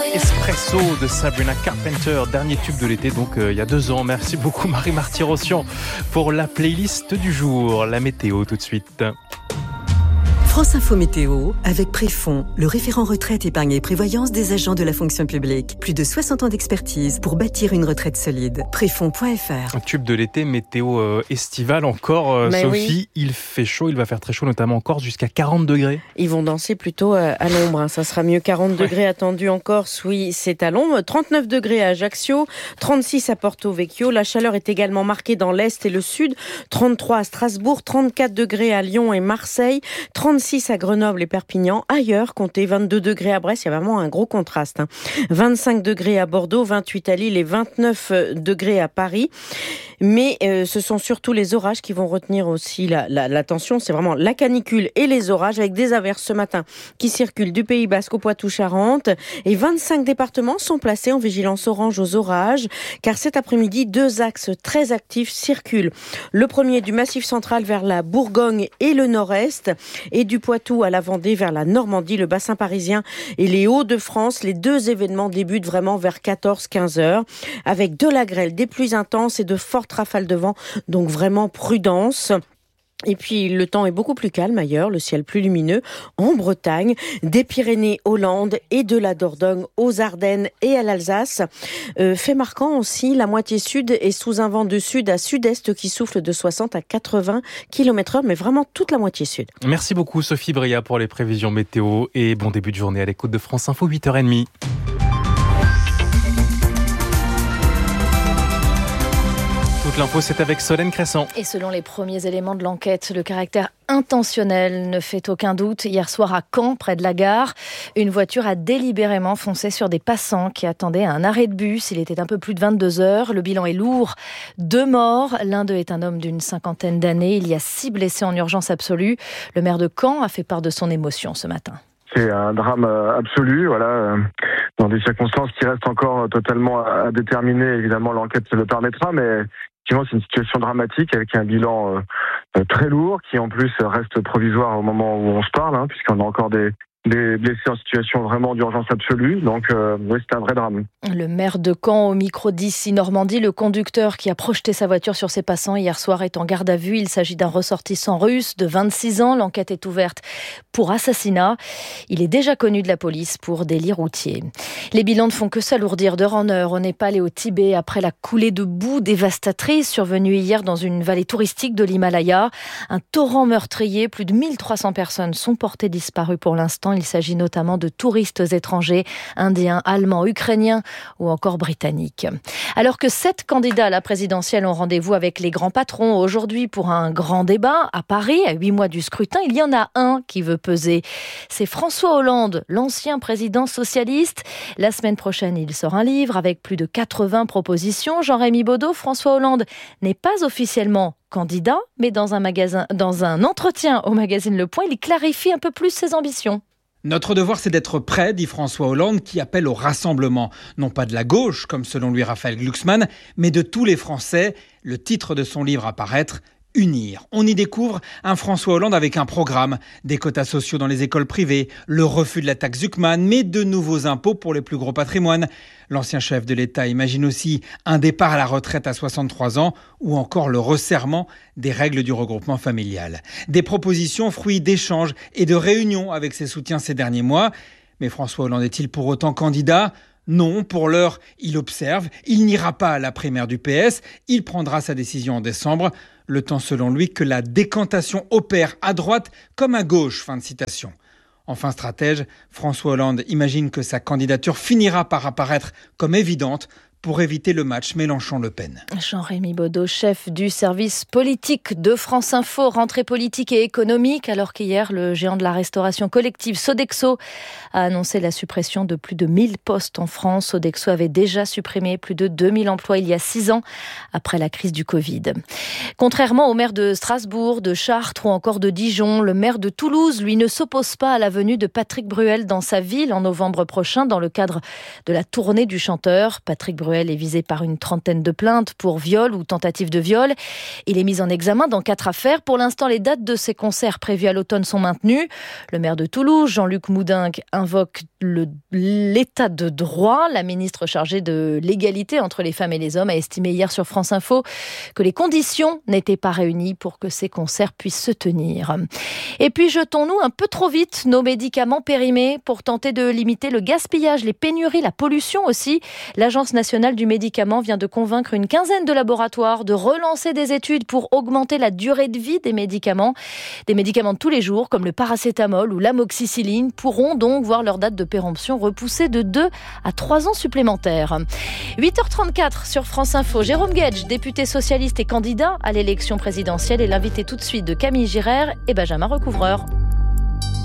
Espresso de Sabrina Carpenter, dernier tube de l'été, donc il y a 2 ans. Merci beaucoup Marie Marty-Rossian pour la playlist du jour. La météo tout de suite. France Info Météo, avec Préfond, le référent retraite, épargne et prévoyance des agents de la fonction publique. Plus de 60 ans d'expertise pour bâtir une retraite solide. Préfond.fr. Un tube de l'été, météo estivale encore, Sophie. Oui. Il fait chaud, il va faire très chaud, notamment en Corse, jusqu'à 40 degrés. Ils vont danser plutôt à l'ombre, ça sera mieux. 40 degrés attendus en Corse, oui, c'est à l'ombre. 39 degrés à Ajaccio, 36 à Porto Vecchio. La chaleur est également marquée dans l'est et le sud. 33 à Strasbourg, 34 degrés à Lyon et Marseille, 36 à Grenoble et Perpignan. Ailleurs, comptez 22 degrés à Brest, il y a vraiment un gros contraste. 25 degrés à Bordeaux, 28 à Lille et 29 degrés à Paris. Mais ce sont surtout les orages qui vont retenir aussi l'attention. C'est vraiment la canicule et les orages avec des averses ce matin qui circulent du Pays Basque au Poitou-Charentes. Et 25 départements sont placés en vigilance orange aux orages, car cet après-midi, 2 axes très actifs circulent. Le premier du Massif central vers la Bourgogne et le nord-est, et du Poitou à la Vendée vers la Normandie, le bassin parisien et les Hauts-de-France. Les 2 événements débutent vraiment vers 14-15 heures, avec de la grêle, des pluies intenses et de fortes rafales de vent, donc vraiment prudence. Et puis le temps est beaucoup plus calme ailleurs, le ciel plus lumineux en Bretagne, des Pyrénées aux Landes et de la Dordogne aux Ardennes et à l'Alsace. Fait marquant aussi, la moitié sud est sous un vent de sud à sud-est qui souffle de 60 à 80 km/h, mais vraiment toute la moitié sud. Merci beaucoup Sophie Bria pour les prévisions météo et bon début de journée à l'écoute de France Info, 8h30. Toute l'info, c'est avec Solène Crescent. Et selon les premiers éléments de l'enquête, le caractère intentionnel ne fait aucun doute. Hier soir à Caen, près de la gare, une voiture a délibérément foncé sur des passants qui attendaient à un arrêt de bus. Il était un peu plus de 22 heures. Le bilan est lourd. 2 morts. L'un d'eux est un homme d'une 50aine d'années. Il y a 6 blessés en urgence absolue. Le maire de Caen a fait part de son émotion ce matin. C'est un drame absolu, voilà, dans des circonstances qui restent encore totalement à déterminer. Évidemment, l'enquête le permettra, mais effectivement, c'est une situation dramatique avec un bilan très lourd qui, en plus, reste provisoire au moment où on se parle, puisqu'on a encore des blessés en situation vraiment d'urgence absolue. Donc, oui, c'est un vrai drame. Le maire de Caen, au micro d'ici Normandie, le conducteur qui a projeté sa voiture sur ses passants hier soir est en garde à vue. Il s'agit d'un ressortissant russe de 26 ans. L'enquête est ouverte pour assassinat. Il est déjà connu de la police pour délit routier. Les bilans ne font que s'alourdir d'heure en heure au Népal et au Tibet après la coulée de boue dévastatrice survenue hier dans une vallée touristique de l'Himalaya. Un torrent meurtrier, plus de 1300 personnes sont portées disparues pour l'instant. Il s'agit notamment de touristes étrangers, indiens, allemands, ukrainiens ou encore britanniques. Alors que 7 candidats à la présidentielle ont rendez-vous avec les grands patrons aujourd'hui pour un grand débat à Paris, à 8 mois du scrutin, il y en a un qui veut peser. C'est François Hollande, l'ancien président socialiste. La semaine prochaine, il sort un livre avec plus de 80 propositions. Jean-Rémy Baudot, François Hollande n'est pas officiellement candidat, mais dans un entretien au magazine Le Point, il clarifie un peu plus ses ambitions. Notre devoir, c'est d'être prêt, dit François Hollande, qui appelle au rassemblement. Non pas de la gauche, comme selon lui Raphaël Glucksmann, mais de tous les Français. Le titre de son livre à paraître, Unir. On y découvre un François Hollande avec un programme, des quotas sociaux dans les écoles privées, le refus de la taxe Zuckman, mais de nouveaux impôts pour les plus gros patrimoines. L'ancien chef de l'État imagine aussi un départ à la retraite à 63 ans ou encore le resserrement des règles du regroupement familial. Des propositions fruits d'échanges et de réunions avec ses soutiens ces derniers mois. Mais François Hollande est-il pour autant candidat ? Non, pour l'heure, il observe, il n'ira pas à la primaire du PS, il prendra sa décision en décembre. Le temps, selon lui, que la décantation opère à droite comme à gauche. Fin de citation. Enfin stratège, François Hollande imagine que sa candidature finira par apparaître comme évidente pour éviter le match Mélenchon-Le Pen. Jean-Rémy Baudot, chef du service politique de France Info, rentrée politique et économique, alors qu'hier, le géant de la restauration collective Sodexo a annoncé la suppression de plus de 1000 postes en France. Sodexo avait déjà supprimé plus de 2000 emplois il y a 6 ans, après la crise du Covid. Contrairement au maire de Strasbourg, de Chartres ou encore de Dijon, le maire de Toulouse, lui, ne s'oppose pas à la venue de Patrick Bruel dans sa ville en novembre prochain, dans le cadre de la tournée du chanteur. Patrick Bruel Ruel est visé par une trentaine de plaintes pour viol ou tentative de viol. Il est mis en examen dans 4 affaires. Pour l'instant, les dates de ses concerts prévus à l'automne sont maintenues. Le maire de Toulouse, Jean-Luc Moudingue, invoque l'état de droit. La ministre chargée de l'égalité entre les femmes et les hommes a estimé hier sur France Info que les conditions n'étaient pas réunies pour que ces concerts puissent se tenir. Et puis jetons-nous un peu trop vite nos médicaments périmés pour tenter de limiter le gaspillage, les pénuries, la pollution aussi. L'Agence nationale du médicament vient de convaincre une quinzaine de laboratoires de relancer des études pour augmenter la durée de vie des médicaments. Des médicaments de tous les jours comme le paracétamol ou l'amoxicilline pourront donc voir leur date de péremption repoussée de 2 à 3 ans supplémentaires. 8h34 sur France Info. Jérôme Guedj, député socialiste et candidat à l'élection présidentielle, est l'invité tout de suite de Camille Girard et Benjamin Recouvreur.